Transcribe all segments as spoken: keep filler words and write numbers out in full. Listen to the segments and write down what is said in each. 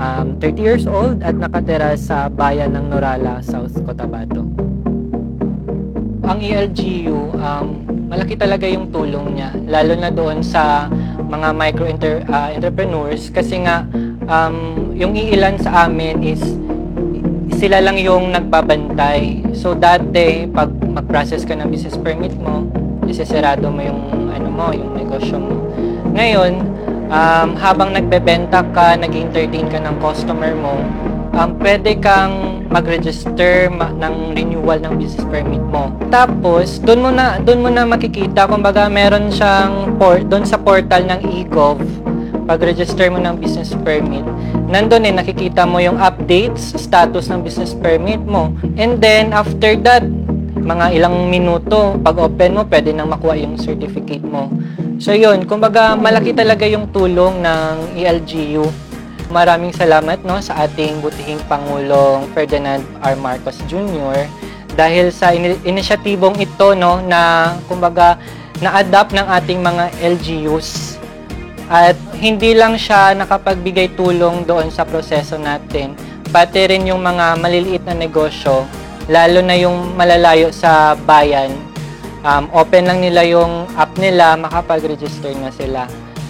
um, thirty years old at nakatira sa bayan ng Norala, South Cotabato. Ang E L G U, um, malaki talaga yung tulong niya, lalo na doon sa mga micro -inter, uh, entrepreneurs kasi nga um, yung iilan sa amin is sila lang yung nagbabantay. So dati, pag mag-process ka ng business permit mo, isesarado mo yung, ano mo, yung negosyo mo. Ngayon, um, habang nagbebenta ka, nag-entertain ka ng customer mo, um, pwede kang mag-register ma- ng renewal ng business permit mo. Tapos, doon mo na doon mo na makikita kumbaga meron siyang port doon sa portal ng e-gov. Pag-register mo ng business permit, nandoon eh nakikita mo yung updates, status ng business permit mo. And then after that, mga ilang minuto, pag open mo, pwede nang makuha yung certificate mo. So yun, kumbaga malaki talaga yung tulong ng E L G U. Maraming salamat no sa ating butihing Pangulong Ferdinand R. Marcos Junior dahil sa in- inisyatibong ito no na kumbaga na-adapt ng ating mga L G Us at hindi lang siya nakapagbigay tulong doon sa proseso natin, pati rin yung mga maliliit na negosyo, lalo na yung malalayo sa bayan. Um, open lang nila yung app nila, makapag-register na sila.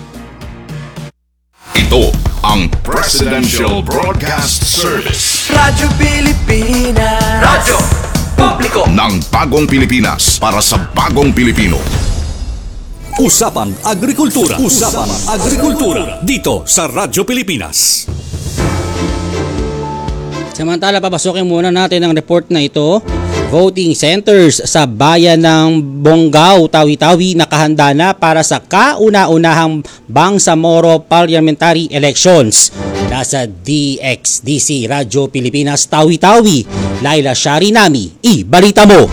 Ito ang Presidential Broadcast Service. Radyo Pilipinas. Radyo Publiko ng Bagong Pilipinas para sa Bagong Pilipino. Usapang Agrikultura. Usapang Agrikultura dito sa Radyo Pilipinas. Samantala, papasokin muna natin ang report na ito. Voting centers sa bayan ng Bonggao, Tawi-Tawi nakahanda na para sa kauna-unahang Bangsamoro Parliamentary Elections. Nasa D X D C Radyo Pilipinas, Tawi-Tawi, Laila Sharinami, ibalita mo!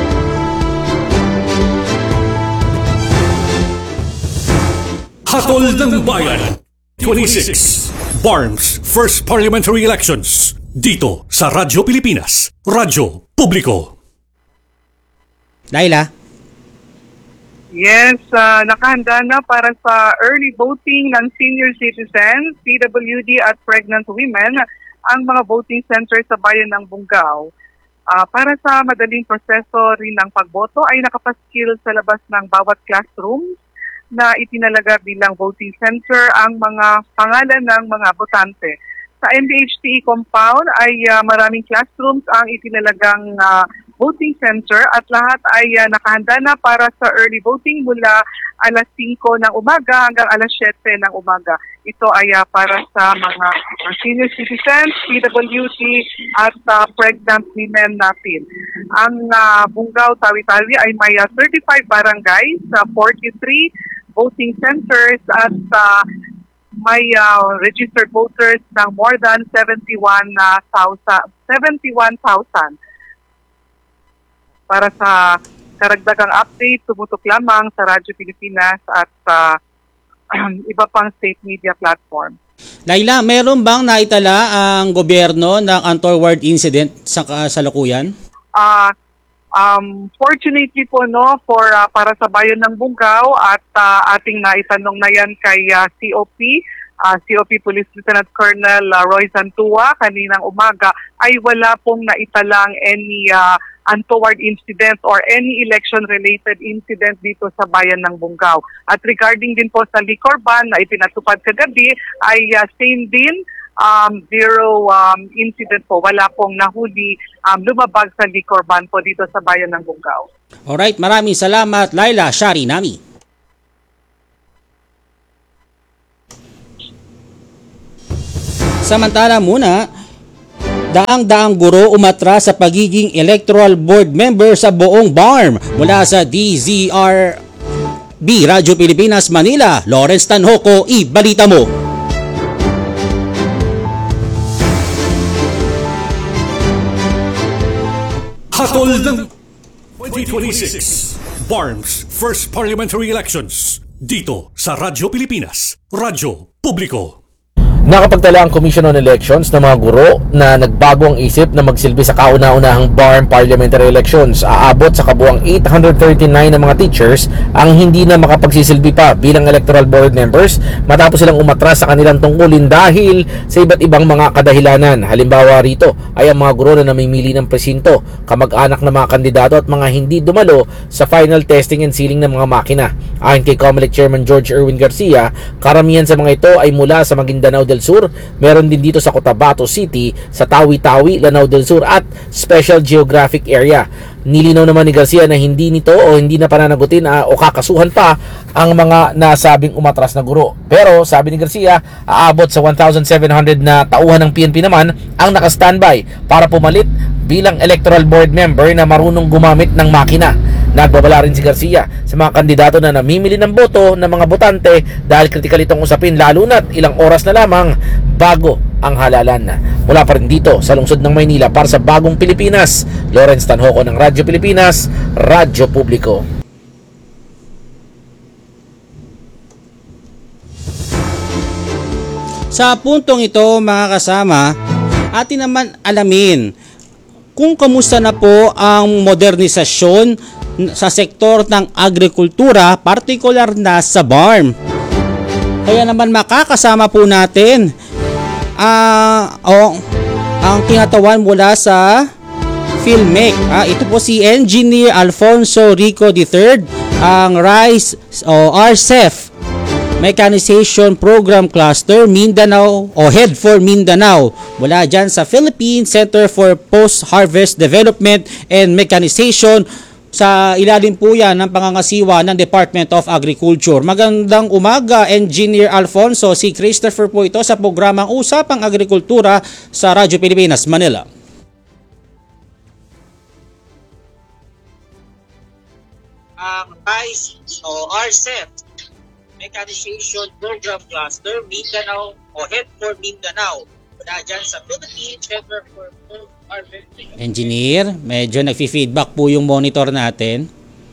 Hatol ng Bayan twenty-six Barms First Parliamentary Elections dito sa Radyo Pilipinas, Radyo Publiko. Laila? Yes, uh, nakahanda na para sa early voting ng senior citizens, P W D at pregnant women ang mga voting centers sa bayan ng Bonggao. Uh, para sa madaling proseso rin ng pagboto ay nakapaskil sa labas ng bawat classroom na itinalaga bilang voting center ang mga pangalan ng mga botante. Sa M D H T E compound ay uh, maraming classrooms ang itinalagang uh, voting center at lahat ay uh, nakahanda na para sa early voting mula alas singko ng umaga hanggang alas siyete ng umaga. Ito ay uh, para sa mga uh, senior citizens, P W D at uh, pregnant women natin. Ang uh, Bonggao, Tawi-Tawi ay may uh, thirty-five barangays, uh, forty-three voting centers at uh, may uh, registered voters ng more than seventy-one thousand. Para sa karagdagang update, tumutok lamang sa Radyo Pilipinas at uh, iba pang state media platform. Laila, meron bang naitala ang gobyerno ng untoward incident sa kasalukuyan? Uh, um, fortunately po no for uh, para sa bayan ng Bonggao at uh, ating naitanong na yan kay uh, C O P, uh, C O P Police Lieutenant Colonel uh, Roy Santua kaninang umaga ay wala pong naitalang any uh, untoward incident or any election-related incident dito sa bayan ng Bonggao. At regarding din po sa liquor ban na ipinatupad kagabi ay uh, same din, um, zero um, incident po. Wala pong nahuli um, lumabag sa liquor ban po dito sa bayan ng Bonggao. Alright, maraming salamat Laila Sharinami. Samantala muna, daang-daang guro umatras sa pagiging electoral board member sa buong B A R M mula sa D Z R B Radyo Pilipinas Manila. Lawrence Tanhoco, ibalita mo. Hatol ng twenty twenty-six B A R M's First Parliamentary Elections dito sa Radyo Pilipinas, Radyo Publiko. Nakapagtala ang Commission on Elections ng mga guro na nagbago ang isip na magsilbi sa kauna-unahang B A R M parliamentary elections. Aabot sa kabuang eight hundred thirty-nine na mga teachers ang hindi na makapagsisilbi pa bilang electoral board members matapos silang umatras sa kanilang tungkulin dahil sa iba't ibang mga kadahilanan. Halimbawa rito ay ang mga guro na namimili ng presinto, kamag-anak ng mga kandidato at mga hindi dumalo sa final testing and sealing ng mga makina. Ayon kay COMELEC Chairman George Erwin Garcia, karamihan sa mga ito ay mula sa Maguindanao del Sur, meron din dito sa Cotabato City, sa Tawi-Tawi, Lanao del Sur at Special Geographic Area. Nilinaw naman ni Garcia na hindi nito o hindi na pananagutin uh, o kakasuhan pa ang mga nasabing umatras na guro. Pero sabi ni Garcia, aabot sa one thousand seven hundred na tauhan ng P N P naman ang naka-standby para pumalit bilang electoral board member na marunong gumamit ng makina. Nagbabala rin si Garcia sa mga kandidato na namimili ng boto ng mga botante dahil kritikal itong usapin lalo na't ilang oras na lamang bago ang halalan. Mula pa rin dito sa lungsod ng Maynila para sa Bagong Pilipinas, Lawrence Tanhoco ng Radyo Pilipinas, Radyo Publiko. Sa puntong ito mga kasama, atin naman alamin kung kamusta na po ang modernisasyon sa sektor ng agrikultura, partikular na sa B A R M. Kaya naman makakasama po natin uh, oh, ang kinatawan mula sa PhilMech. Ah, ito po si Engineer Alfonso Rico the third, ang RICE o R C E F Mechanization Program Cluster Mindanao o Head for Mindanao mula dyan sa Philippine Center for Post-Harvest Development and Mechanization. Sa ilalim po yan ng pangangasiwa ng Department of Agriculture. Magandang umaga, Engineer Alfonso. Si Christopher po ito sa programang Usapang Agrikultura sa Radyo Pilipinas, Manila. Ang RICE o R C E F Mechanization Program Cluster Mindanao o Head for Mindanao mula dyan sa Philippine Center for Post-Harvest. Engineer, medyo nagfi-feedback po yung monitor natin.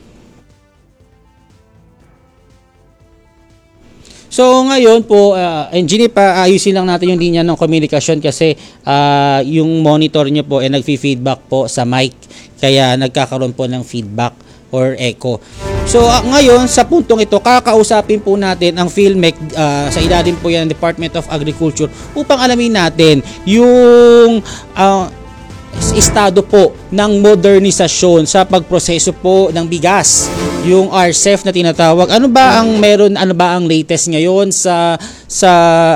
So ngayon po, uh, engineer, pa ayusin lang natin yung linya ng komunikasyon kasi uh, yung monitor nyo po ay nagfi-feedback po sa mic kaya nagkakaroon po ng feedback or echo. So uh, ngayon sa puntong ito, kakausapin po natin ang PhilMech uh, sa ilalim po yan ng Department of Agriculture upang alamin natin yung uh, estado po ng modernisasyon sa pagproseso po ng bigas, yung R C E F na tinatawag. Ano ba ang meron, ano ba ang latest ngayon sa sa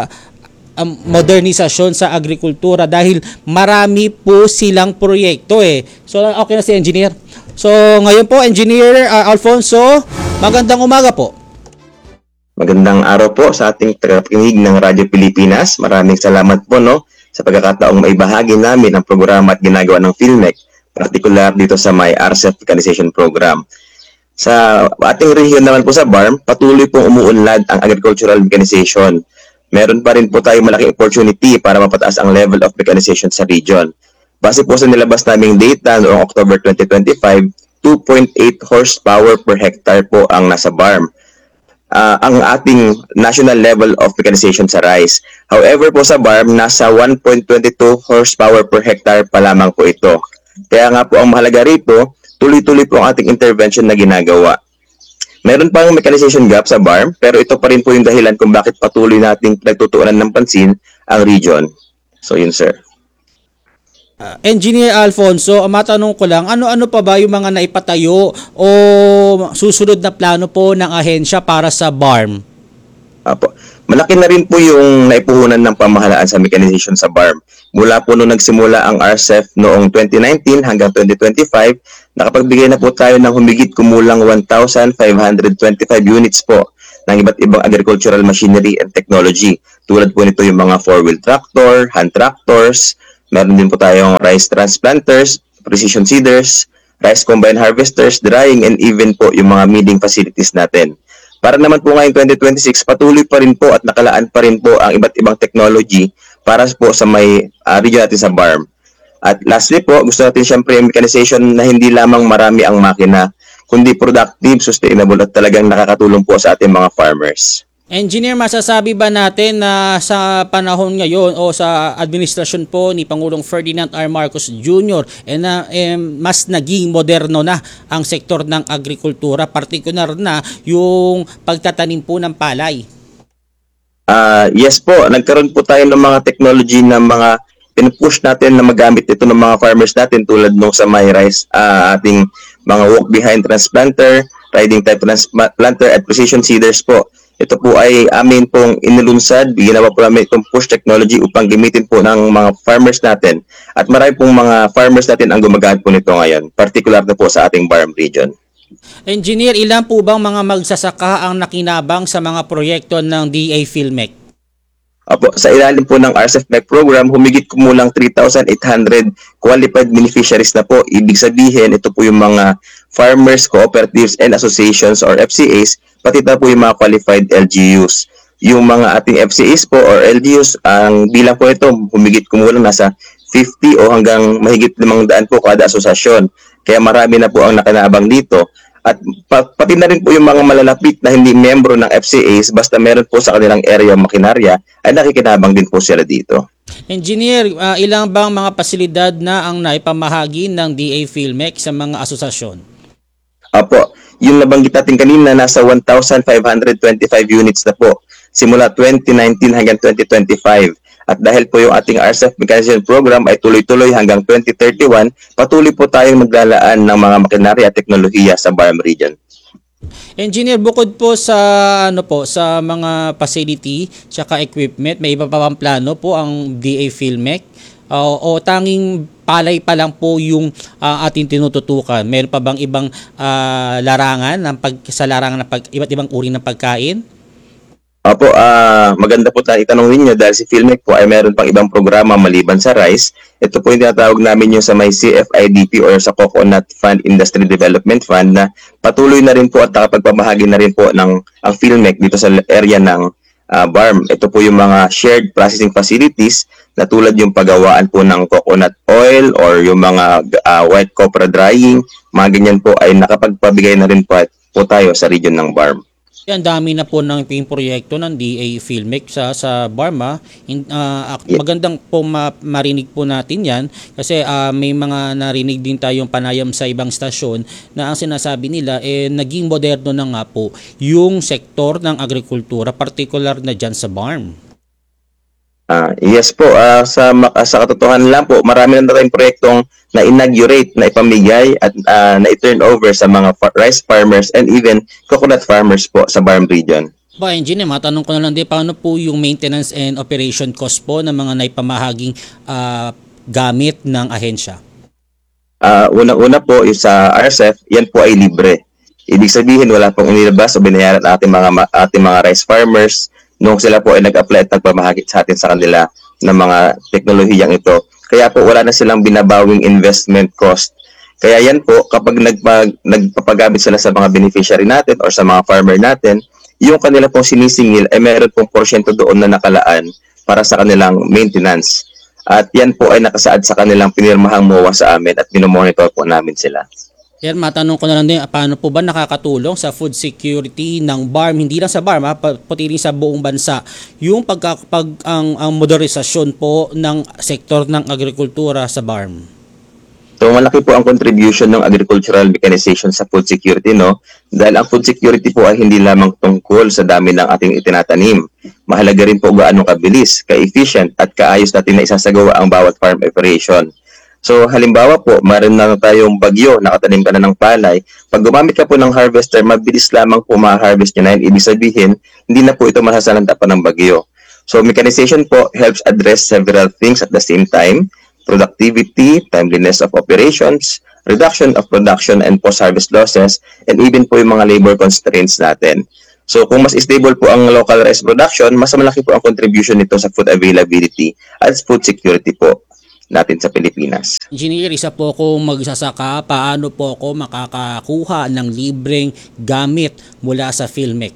um, modernisasyon sa agrikultura dahil marami po silang proyekto eh. So okay na si engineer. So ngayon po, Engineer uh, Alfonso, magandang umaga po. Magandang araw po sa ating tagapakinig ng Radyo Pilipinas. Maraming salamat po no sa pagkakataong maibahagi namin ang programa at ginagawa ng PhilMech, particular dito sa may R C E F Mechanization Program. Sa ating rehiyon naman po sa B A R M, patuloy pong umuunlad ang agricultural mechanization. Meron pa rin po tayong malaking opportunity para mapataas ang level of mechanization sa region. Base po sa nilabas naming data noong October twenty twenty-five, two point eight horsepower per hectare po ang nasa B A R M. Uh, ang ating national level of mechanization sa rice. However po sa B A R M, nasa one point two two horsepower per hectare pa lamang po ito. Kaya nga po ang mahalaga rito, tuloy-tuloy po ang ating intervention na ginagawa. Meron pang mechanization gap sa B A R M, pero ito pa rin po yung dahilan kung bakit patuloy nating nagtutuunan ng pansin ang region. So yun sir. Uh, Engineer Alfonso, matanong ko lang, ano-ano pa ba yung mga naipatayo o susunod na plano po ng ahensya para sa B A R M? Apo. Malaki na rin po yung naipuhunan ng pamahalaan sa mechanization sa B A R M. Mula po nung nagsimula ang R C E F noong twenty nineteen hanggang twenty twenty-five, nakapagbigay na po tayo ng humigit kumulang one thousand five hundred twenty-five units po ng iba't ibang agricultural machinery and technology. Tulad po nito yung mga four-wheel tractor, hand tractors, meron din po tayong rice transplanters, precision seeders, rice combine harvesters, drying, and even po yung mga milling facilities natin. Para naman po ngayong twenty twenty-six, patuloy pa rin po at nakalaan pa rin po ang iba't ibang technology para po sa may uh, region natin sa B A R M. At lastly po, gusto natin siyempre yung mechanization na hindi lamang marami ang makina, kundi productive, sustainable at talagang nakakatulong po sa ating mga farmers. Engineer, masasabi ba natin na sa panahon ngayon o sa administrasyon po ni Pangulong Ferdinand R. Marcos Junior eh, na, eh, mas naging moderno na ang sektor ng agrikultura, partikular na yung pagtatanim po ng palay? Ah, yes po, nagkaroon po tayo ng mga technology na mga pinupush natin na magamit ito ng mga farmers natin tulad nung sa My Rice, ah, ating mga walk behind transplanter, riding type transplanter at precision seeders po. Ito po ay amin pong inilunsad, ginawa po namin itong push technology upang gamitin po ng mga farmers natin. At marami pong mga farmers natin ang gumagamit po nito ngayon, particular na po sa ating Barm region. Engineer, ilan po bang mga magsasaka ang nakinabang sa mga proyekto ng D A Filmec? Opo, sa ilalim po ng R C E F M E C program, humigit kumulang three thousand eight hundred qualified beneficiaries na po. Ibig sabihin, ito po yung mga farmers, cooperatives, and associations or F C As, pati na po yung mga qualified L G Us. Yung mga ating F C As po or L G Us, ang bilang po ito, humigit kumulang nasa fifty o hanggang mahigit limang daan po kada asosasyon. Kaya marami na po ang nakinabang dito. At pati na rin po yung mga malalapit na hindi membro ng F C As, basta meron po sa kanilang area o makinarya, ay nakikinabang din po sila dito. Engineer, uh, ilang bang mga pasilidad na ang naipamahagi ng D A Filmec sa mga asosasyon? Apo, yung nabanggit natin kanina, nasa one thousand five hundred twenty-five units na po, simula twenty nineteen hanggang twenty twenty-five. At dahil po yung ating R C E F Mechanization Program ay tuloy-tuloy hanggang twenty thirty-one, patuloy po tayong maglalaan ng mga makinarya at teknolohiya sa Barm Region. Engineer, bukod po sa ano po sa mga facility tsaka equipment, may iba pa bang plano po ang D A Filmec? Uh, o tanging palay pa lang po yung uh, ating tinututukan? Meron pa bang ibang uh, larangan ng pag sa larangan ng pag, iba't ibang uri ng pagkain? Opo, uh, maganda po tayo itanong ninyo dahil si Filmec po ay meron pang ibang programa maliban sa rice. Ito po yung tinatawag namin yung sa may C F I D P or sa Coconut Fund Industry Development Fund na patuloy na rin po at nakapagpamahagi na rin po ng ang Filmec dito sa area ng uh, Barm. Ito po yung mga shared processing facilities na tulad yung paggawaan po ng coconut oil or yung mga uh, white copra drying. Mga ganyan po ay nakapagpabigay na rin po, po tayo sa region ng Barm. Ang dami na po ng proyekto ng D A Filmec sa sa Barma. In, uh, magandang po ma- marinig po natin 'yan kasi uh, may mga narinig din tayong panayam sa ibang stasyon na ang sinasabi nila eh naging moderno na nga po yung sektor ng agrikultura, particular na diyan sa Barm. Uh, yes po, uh, sa, uh, sa katotohanan lang po, marami na tayong proyektong na-inaugurate, na ipamigay at uh, na-turn over sa mga fa- rice farmers and even coconut farmers po sa Barm Region. Ba, Engineer, matanong ko na lang din, paano po yung maintenance and operation cost po ng mga naipamahaging uh, gamit ng ahensya? Uh, unang-una po, yung sa R C E F, yan po ay libre. Ibig sabihin, wala pong inilabas o binayaran ating mga, ating mga rice farmers nung sila po ay nag-apply at nagpamahagi sa atin sa kanila ng mga teknolohiyang ito. Kaya po wala na silang binabawing investment cost. Kaya yan po, kapag nagpag, nagpapagamit sila sa mga beneficiary natin or sa mga farmer natin, yung kanila pong sinisingil ay meron pong porsyento doon na nakalaan para sa kanilang maintenance. At yan po ay nakasaad sa kanilang pinirmahang M O A sa amin at minomonitor po namin sila. Yan, matanong ko na lang din, paano po ba nakakatulong sa food security ng Barm, hindi lang sa Barm, ha, pati rin sa buong bansa, yung pagkakapag ang, ang modernisasyon po ng sektor ng agrikultura sa Barm? So malaki po ang contribution ng agricultural mechanization sa food security, no? Dahil ang food security po ay hindi lamang tungkol sa dami ng ating itinatanim. Mahalaga rin po gaano kabilis, ka-efficient at kaayos natin na isasagawa ang bawat farm operation. So halimbawa po, meron na tayong bagyo, nakatanim ka na ng palay. Pag gumamit ka po ng harvester, mabilis lamang po ma-harvest nyo na yun. Ibig sabihin, hindi na po ito masasalanta pa ng bagyo. So mechanization po helps address several things at the same time. Productivity, timeliness of operations, reduction of production and post-harvest losses, and even po yung mga labor constraints natin. So kung mas stable po ang local rice production, mas malaki po ang contribution nito sa food availability at food security po natin sa Pilipinas. Engineer, isa po ako magsasaka, paano po ako makakakuha ng libreng gamit mula sa Filmec?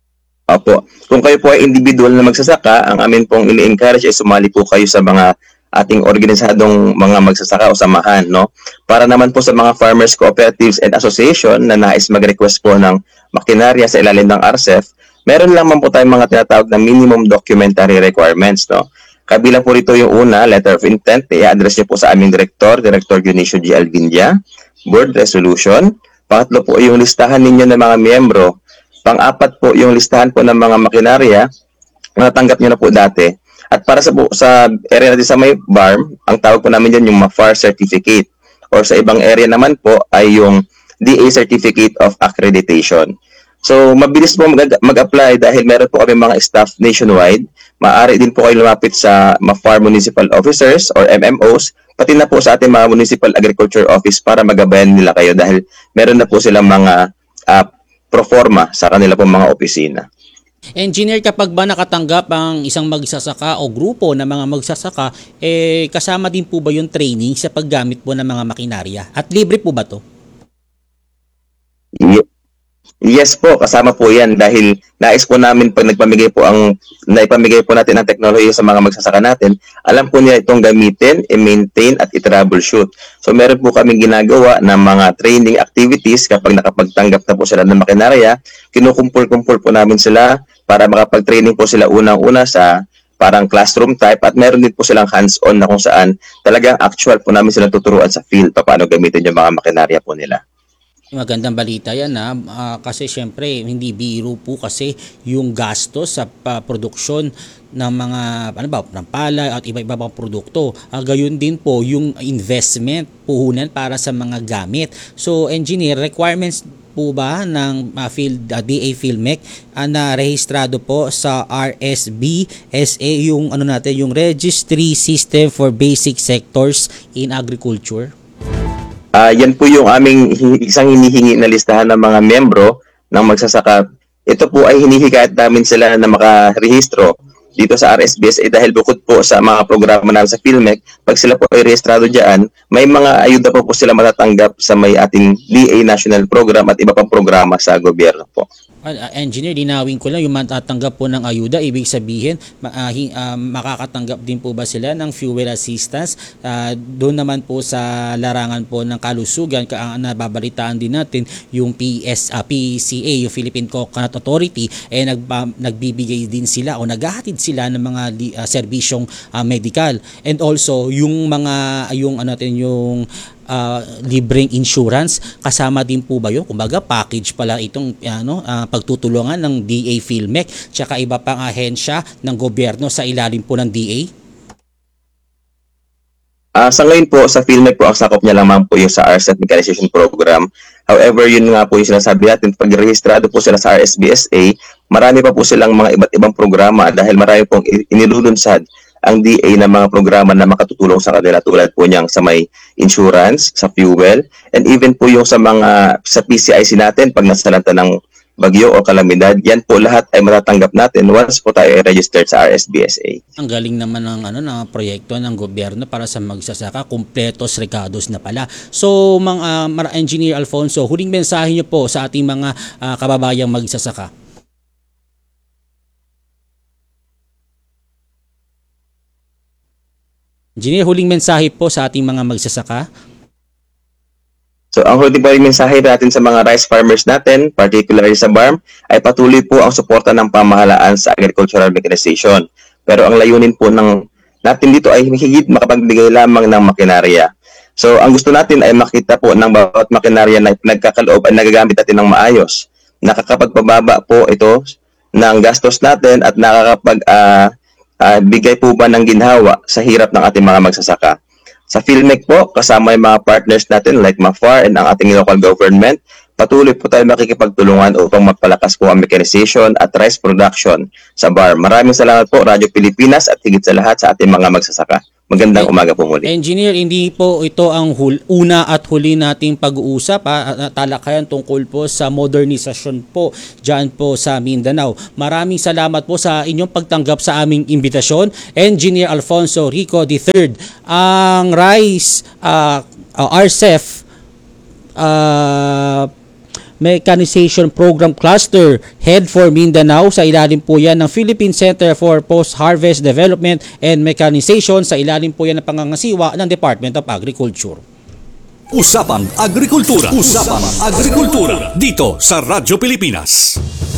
Opo. Kung kayo po ay individual na magsasaka, ang amin pong ini-encourage ay sumali po kayo sa mga ating organisadong mga magsasaka o samahan, no? Para naman po sa mga farmers cooperatives and association na nais mag-request po ng makinarya sa ilalim ng R C E F, meron lang man po tayong mga tinatawag na minimum documentary requirements, no? Kabilang po rito yung una, letter of intent, i-address niyo po sa aming director, Director Dionisio G. Alvindia, board resolution. Pangatlo po yung listahan ninyo ng mga miyembro. Pang-apat po yung listahan po ng mga makinarya na natanggap niyo na po dati. At para sa, sa area natin sa may barm, ang tawag po namin dyan yung M A F A R certificate. Or sa ibang area naman po ay yung D A Certificate of Accreditation. So, mabilis po mag- mag-apply dahil meron po kami mga staff nationwide. Maaari din po kayo lumapit sa M A F A R Municipal Officers or M M Os, pati na po sa ating mga Municipal Agriculture Office para magabayan nila kayo dahil meron na po silang mga uh, proforma sa kanila po mga opisina. Engineer, kapag ba nakatanggap ang isang magsasaka o grupo ng mga magsasaka, eh, kasama din po ba yung training sa paggamit po ng mga makinarya? At libre po ba to? Y- yes po, kasama po yan dahil nais po namin pag nagpamigay po ang naipamigay po natin ang teknolohiya sa mga magsasaka natin, alam po nila itong gamitin, i-maintain at i-troubleshoot. So meron po kaming ginagawa ng mga training activities kapag nakapagtanggap na po sila ng makinarya, kinukumpul-kumpul po namin sila para makapag-training po sila unang-una sa parang classroom type at meron din po silang hands-on na kung saan talagang actual po namin silang tuturuan sa field paano gamitin yung mga makinarya po nila. Magandang balita yan ha, uh, kasi syempre hindi biro po kasi yung gastos sa uh, produksyon ng mga ano ba, ng palay at iba-iba pang produkto. Uh, gayon din po yung investment, puhunan para sa mga gamit. So engineer, requirements po ba ng uh, field, uh, D A Filmec uh, na rehistrado po sa R S B S A yung ano natin, yung Registry System for Basic Sectors in Agriculture? Uh, yan po yung aming isang hinihingi na listahan ng mga membro ng magsasaka. Ito po ay hinihikayat namin sila na makarehistro dito sa R S B S A dahil bukod po sa mga programa namin sa Filmec, pag sila po ay rehistrado dyan, may mga ayuda po po sila matatanggap sa may ating D A National Program at iba pang programa sa gobyerno po. Uh, engineer, dinawin ko lang yung matatanggap po ng ayuda, ibig sabihin uh, uh, makakatanggap din po ba sila ng fuel assistance? Uh, doon naman po sa larangan po ng kalusugan, ka, uh, nababalitaan din natin yung P S, uh, P C A, yung Philippine Coconut Authority, eh nag, uh, nagbibigay din sila o naghahatid sila ng mga uh, serbisyong uh, medical, and also yung mga yung ano natin yung Uh, libreng insurance, kasama din po ba yun? Kumbaga package pala itong ano, uh, pagtutulungan ng D A Filmec tsaka iba pang ahensya ng gobyerno sa ilalim po ng D A? Uh, sa ngayon po, sa Filmec po, ang sakop niya lamang po yung sa R S E T Mechanization Program. However, yun nga po yung sinasabi natin, pag rehistrado po sila sa R S B S A, marami pa po silang mga iba't ibang programa dahil marami pong inilulunsad ang D A na mga programa na makatutulong sa kanila tulad po niyang sa may insurance, sa fuel, and even po yung sa mga sa P C I C natin pag nasalanta ng bagyo o kalamidad, yan po lahat ay matatanggap natin once po tayo ay registered sa R S B S A. Ang galing naman ng ano ng proyekto ng gobyerno para sa magsasaka, kumpletos regados na pala. So, mga uh, Engineer Alfonso, huling mensahe niyo po sa ating mga uh, kababayang magsasaka. Engineer, huling mensahe po sa ating mga magsasaka. So, ang huling pa rin mensahe natin sa mga rice farmers natin, particularly sa barm, ay patuloy po ang suporta ng pamahalaan sa agricultural mechanization. Pero ang layunin po ng natin dito ay higit makapagbigay lamang ng makinarya. So, ang gusto natin ay makita po ng bawat makinarya na nagkakaloob ay nagagamit natin ng maayos. Nakakapagpababa po ito ng gastos natin at nakakapag uh, Uh, bigay po ba ng ginhawa sa hirap ng ating mga magsasaka. Sa Filmec po, kasama yung mga partners natin like M A F A R and ang ating local government, patuloy po tayo makikipagtulungan upang magpalakas po ang mechanization at rice production sa barm. Maraming salamat po, Radyo Pilipinas, at higit sa lahat sa ating mga magsasaka. Magandang umaga po muli. Engineer, hindi po ito ang hul- una at huli nating pag-uusap, ha? Talakayan tungkol po sa modernisasyon po dyan po sa Mindanao. Maraming salamat po sa inyong pagtanggap sa aming imbitasyon. Engineer Alfonso Rico the third, ang Rice uh, uh, R C E F uh, Mechanization Program Cluster, Head for Mindanao. Sa ilalim po yan ng Philippine Center for Post-Harvest Development and Mechanization. Sa ilalim po yan ng pangangasiwa ng Department of Agriculture. Usapang Agrikultura. Usapang Agrikultura. Dito sa Radyo Pilipinas.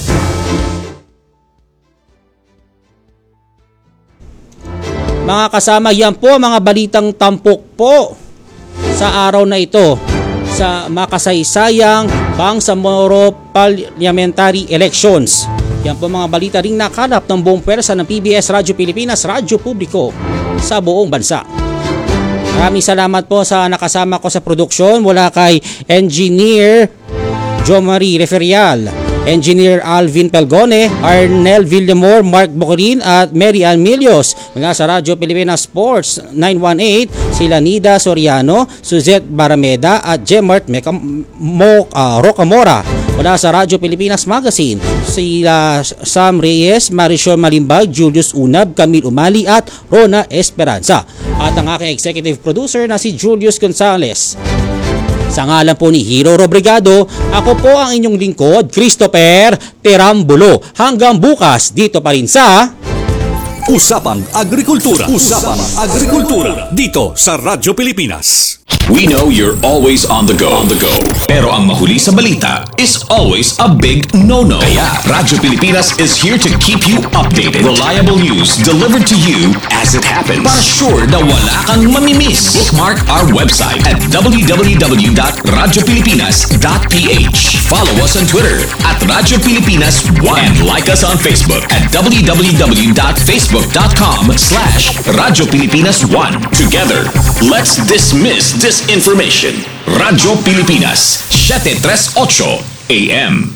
Mga kasama, yan po mga balitang tampok po sa araw na ito sa makasaysayang Bangsamoro Parliamentary Elections. Yan po mga balita ring nakalap ng buong pwersa ng P B S Radyo Pilipinas, Radyo Publiko sa buong bansa. Maraming salamat po sa nakasama ko sa produksyon mula kay Engineer Jo Marie Referial, Engineer Alvin Pelgone, Arnel Villamor, Mark Bocorin at Mary Ann Milios. Mula sa Radyo Pilipinas Sports nine one eight, sila Nida Soriano, Suzette Barameda at Jemart Mecam- Mo, uh, Rocamora. Mula sa Radyo Pilipinas Magazine, sila Sam Reyes, Marisol Malimbag, Julius Unab, Camille Umali at Rona Esperanza. At ang aking executive producer na si Julius Gonzalez. Sa ngalan po ni Hero Robrigado, ako po ang inyong lingkod, Christopher Terambulo. Hanggang bukas, dito pa rin sa Usapang Agrikultura. Usapang Agrikultura. Dito sa Radyo Pilipinas. We know you're always on the go. On the go. Pero ang mahuli sa balita is always a big no-no. Kaya Radyo Pilipinas is here to keep you updated. Reliable news delivered to you as it happens. Para sure na wala kang mamimiss. Bookmark our website at w w w dot radyo pilipinas dot p h. Follow us on Twitter at Radyo Pilipinas one. And like us on Facebook at w w w dot facebook dot com slash Radyo Pilipinas one. Together, let's dismiss disinformation. Radyo Pilipinas, seven thirty-eight A M.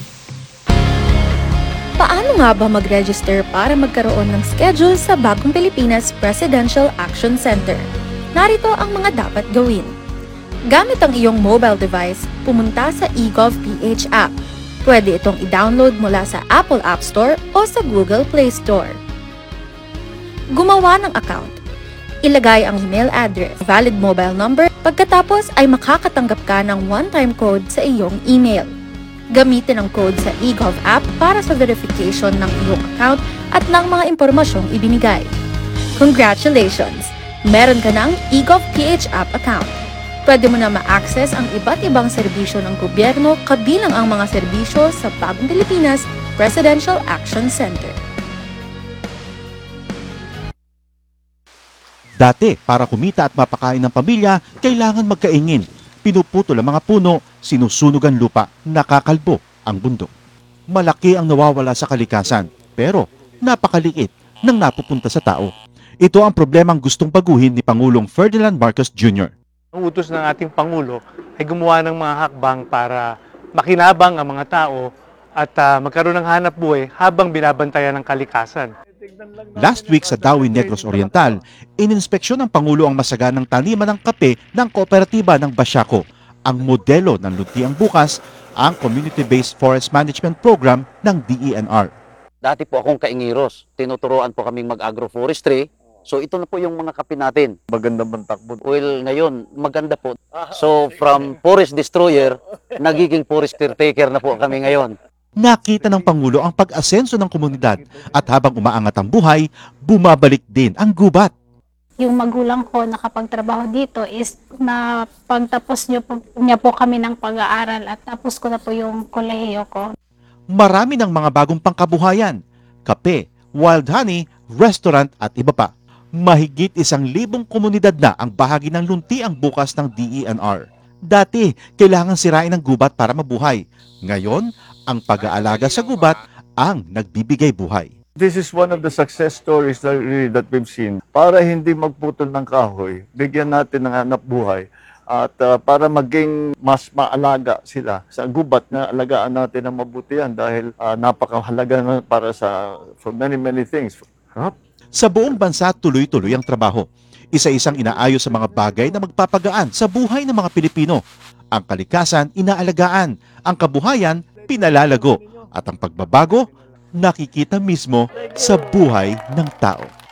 Paano nga ba mag-register para magkaroon ng schedule sa Bagong Pilipinas Presidential Action Center? Narito ang mga dapat gawin. Gamit ang iyong mobile device, pumunta sa eGovPH app. Pwede itong i-download mula sa Apple App Store o sa Google Play Store. Gumawa ng account. Ilagay ang email address, valid mobile number, pagkatapos ay makakatanggap ka ng one-time code sa iyong email. Gamitin ang code sa eGov app para sa verification ng iyong account at ng mga impormasyong ibinigay. Congratulations! Meron ka ng eGovPH app account. Pwede mo na ma-access ang iba't ibang serbisyo ng gobyerno kabilang ang mga serbisyo sa Bagong Pilipinas Presidential Action Center. Dati, para kumita at mapakain ng pamilya, kailangan magkaingin. Pinuputol ang mga puno, sinusunog ang lupa, nakakalbo ang bundok. Malaki ang nawawala sa kalikasan, pero napakaliit nang napupunta sa tao. Ito ang problemang gustong baguhin ni Pangulong Ferdinand Marcos Junior Ang utos ng ating Pangulo ay gumawa ng mga hakbang para makinabang ang mga tao at uh, magkaroon ng hanap buhay habang binabantayan ng kalikasan. Last week sa Dawi Negros Oriental, ininspeksyon ng Pangulo ang masaganang taniman ng kape ng kooperatiba ng Basyaco. Ang modelo ng Luntiang Bukas, ang Community-Based Forest Management Program ng D E N R. Dati po akong kaingiros, tinuturoan po kaming mag-agroforestry. So ito na po yung mga kape natin. Maganda bang takbo? Well, ngayon, maganda po. So from forest destroyer, nagiging forest caretaker na po kami ngayon. Nakita ng Pangulo ang pag-asenso ng komunidad at habang umaangat ang buhay, bumabalik din ang gubat. Yung magulang ko nakapagtrabaho dito is na pagtapos niyo po, niya po kami ng pag-aaral at tapos ko na po yung kolehiyo ko. Marami ng mga bagong pangkabuhayan, kape, wild honey, restaurant at iba pa. Mahigit isang libong komunidad na ang bahagi ng Luntiang Bukas ng D E N R. Dati, kailangan sirain ang gubat para mabuhay. Ngayon, ang pag-aalaga sa gubat ang nagbibigay buhay. This is one of the success stories that, really, that we've seen. Para hindi magputol ng kahoy, bigyan natin ng hanap buhay at uh, para maging mas maalaga sila sa gubat na alagaan natin ng mabuti yan dahil uh, napakahalaga na para sa for many many things. Huh? Sa buong bansa, tuloy-tuloy ang trabaho. Isa-isang inaayos sa mga bagay na magpapagaan sa buhay ng mga Pilipino. Ang kalikasan, inaalagaan. Ang kabuhayan, pinalalago. At ang pagbabago, nakikita mismo sa buhay ng tao.